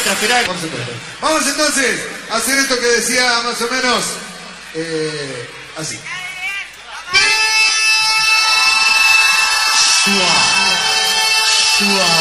exasperar. Por supuesto. Vamos entonces a hacer esto que decía más o menos así. Suave, suave.